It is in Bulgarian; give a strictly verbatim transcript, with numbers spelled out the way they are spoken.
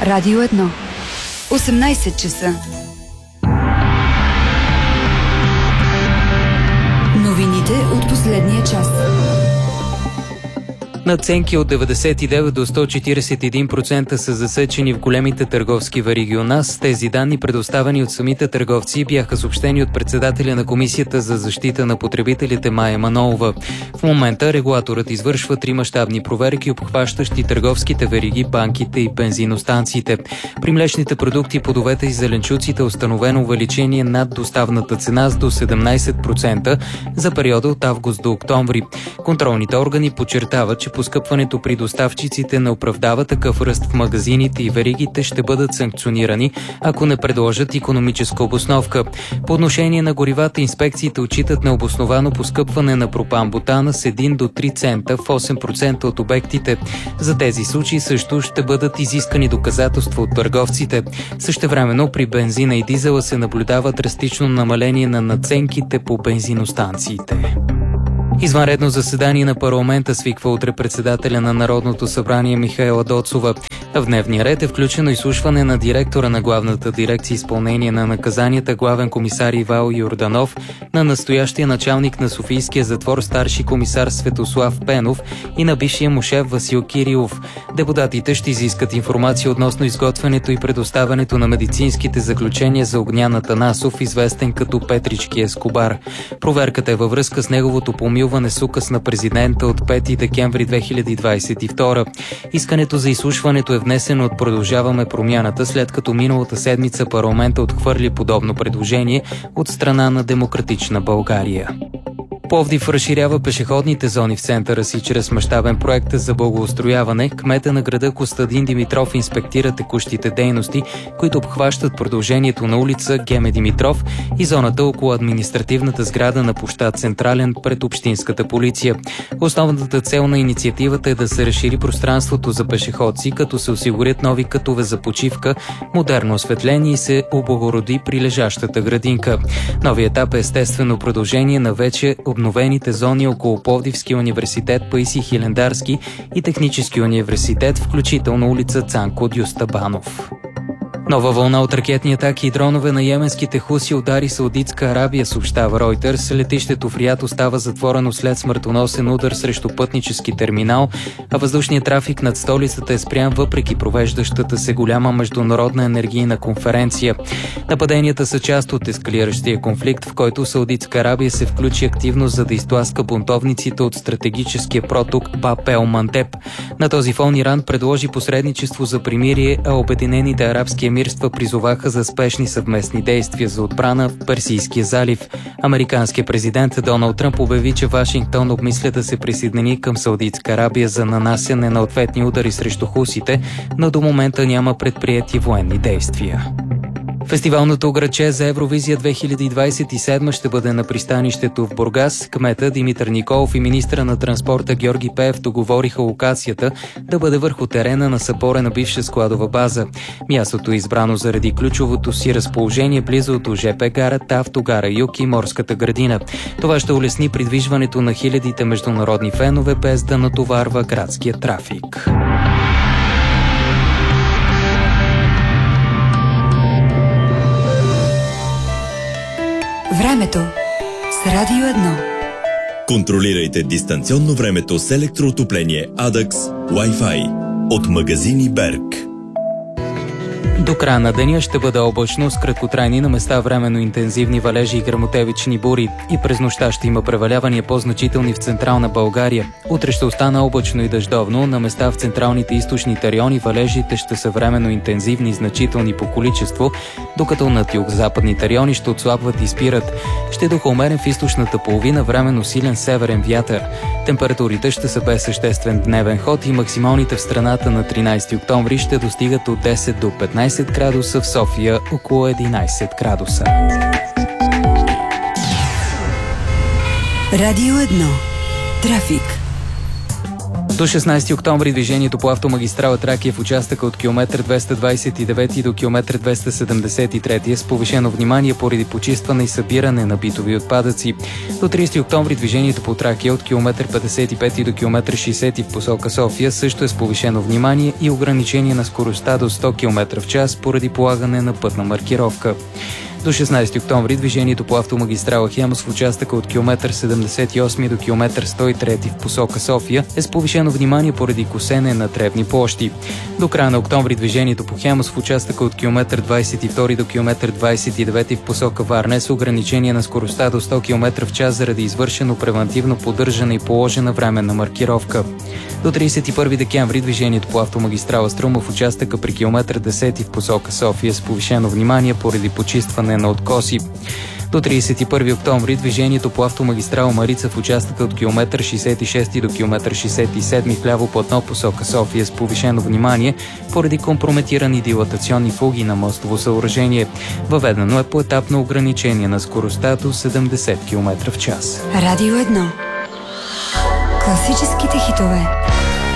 Радио едно. осемнайсет часа. Новините от последния час. Надценки от деветдесет и девет до сто четиридесет и един процента са засечени в големите търговски вериги у нас. Тези данни, предоставени от самите търговци, бяха съобщени от председателя на Комисията за защита на потребителите Мая Манолова. В момента регулаторът извършва три мащабни проверки, обхващащи търговските вериги, банките и бензиностанциите. При млечните продукти, плодовете и зеленчуците е установено увеличение над доставната цена с до седемнайсет процента за периода от август до октомври. Контролните органи подчертават, че поскъпването при доставчиците не оправдава такъв ръст в магазините и веригите ще бъдат санкционирани, ако не предложат икономическа обосновка. По отношение на горивата, инспекциите отчитат необосновано поскъпване на пропан-бутана с един до три цента в осем процента от обектите. За тези случаи също ще бъдат изискани доказателства от търговците. Същевременно при бензина и дизела се наблюдава драстично намаление на надценките по бензиностанциите. Извънредно заседание на парламента свиква утре председателя на Народното събрание Михаела Доцова. В дневния ред е включено изслушване на директора на Главната дирекция изпълнение на наказанията главен комисар Ивайло Йорданов, на настоящия началник на Софийския затвор старши комисар Светослав Пенов и на бившия му шеф Васил Кирилов. Депутатите ще изискат информация относно изготвянето и предоставянето на медицинските заключения за Огнян Атанасов, известен като Петрички Ескобар. Проверката е във връзка с неговото помилване с указ на президента от пети декември две хиляди двайсет и втора. Искането за изслушването е внесено от Продължаваме промяната, след като миналата седмица парламента отхвърли подобно предложение от страна на Демократична България. Пловдив разширява пешеходните зони в центъра си чрез мащабен проект за благоустрояване. Кмета на града Костадин Димитров инспектира текущите дейности, които обхващат продължението на улица Геме Димитров и зоната около административната сграда на площад Централен пред Общинската полиция. Основната цел на инициативата е да се разшири пространството за пешеходци, като се осигурят нови кътове за почивка, модерно осветление и се облагороди прилежащата градинка. Новият етап е естествено продължение на вече обновените зони около Пловдивския университет Паисий Хилендарски и Технически университет, включително улица Цанко Дюстабанов. Нова вълна от ракетни атаки и дронове на йеменските хуси удари Саудитска Арабия, съобщава Reuters. Летището в Риад остава затворено след смъртоносен удар срещу пътнически терминал, а въздушният трафик над столицата е спрян въпреки провеждащата се голяма международна енергийна конференция. Нападенията са част от ескалиращия конфликт, в който Саудитска Арабия се включи активно, за да изтласка бунтовниците от стратегическия проток Баб ел Мандеб. На този фон Иран предложи посредничество за примирие, а Обединените арабски емирства призоваха за спешни съвместни действия за отбрана в Персийския залив. Американският президент Доналд Тръмп обяви, че Вашингтон обмисля да се присъедини към Саудитска Арабия за нанасяне на ответни удари срещу хусите, но до момента няма предприети военни действия. Фестивалното градче за Евровизия две хиляди двайсет и седма ще бъде на пристанището в Бургас. Кмета Димитър Николов и министъра на транспорта Георги Пеев договориха локацията да бъде върху терена на съборена бивша складова база. Мястото е избрано заради ключовото си разположение близо до ЖП гарата, автогара Юг и морската градина. Това ще улесни придвижването на хилядите международни фенове, без да натоварва градския трафик. Времето с Радио едно. Контролирайте дистанционно времето с електроотопление Адакс Wi-Fi от магазини Берг. До края на деня ще бъде облачно с краткотрайни, на места временно интензивни валежи и гръмотевични бури. И през нощта ще има превалявания по-значителни в централна България. Утре ще остана облачно и дъждовно, на места в централните и източните райони валежите ще са временно интензивни и значителни по количество, докато над югозападните райони ще отслабват и спират. Ще духа умерен в източната половина, временно силен северен вятър. Температурите ще са без съществен дневен ход и максималните в страната на тринайсети октомври ще достигат от десет до петнайсет градуса, в София около единайсет градуса. Радио едно. Трафик. До шестнайсети октомври движението по автомагистрала Тракия в участъка от километър двеста двайсет и девети до километър двеста седемдесет и трети е с повишено внимание поради почистване и събиране на битови отпадъци. До трийсети октомври движението по Тракия от километър петдесет и пети до километър шейсети в посока София също е с повишено внимание и ограничение на скоростта до сто километра в час поради полагане на пътна маркировка. До шестнайсети октомври движението по автомагистрала Хемус в участъка от километър седемдесет и осми до километър сто и трети в посока София е с повишено внимание поради косене на тревни площи. До края на октомври движението по Хемус в участъка от километър двайсет и втори до километър двайсет и девети в посока Варна е с ограничение на скоростта до сто километра в час заради извършено превантивно поддържане и положена временна маркировка. До трийсет и първи декември движението по автомагистрала Струма в участъка при километър десети в посока София е с повишено внимание поради почистване на откоси. До трийсет и първи октомври движението по автомагистрала Марица в участъка от километър шейсет и шести до километър шейсет и седми в ляво платно посока София с повишено внимание поради компрометирани дилатационни фуги на мостово съоръжение. Въведено е поетапно ограничение на скоростта до седемдесет километра в час. Радио едно. Класическите хитове.